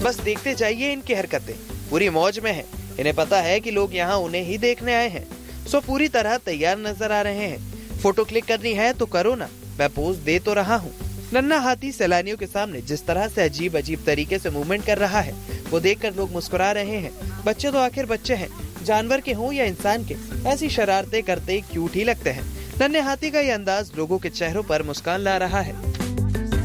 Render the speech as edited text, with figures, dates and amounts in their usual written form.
बस देखते जाइए इनकी हरकतें, पूरी मौज में है। इन्हें पता है कि लोग यहाँ उन्हें ही देखने आए हैं, सो पूरी तरह तैयार नजर आ रहे हैं। फोटो क्लिक करनी है तो करो ना, मैं पोज दे तो रहा हूँ। नन्हा हाथी सैलानियों के सामने जिस तरह से अजीब अजीब तरीके से मूवमेंट कर रहा है, वो देखकर लोग मुस्कुरा रहे हैं। बच्चे तो आखिर बच्चे हैं, जानवर के हों या इंसान के, ऐसी शरारतें करते क्यूट ही लगते हैं। नन्हे हाथी का ये अंदाज लोगों के चेहरों पर मुस्कान ला रहा है।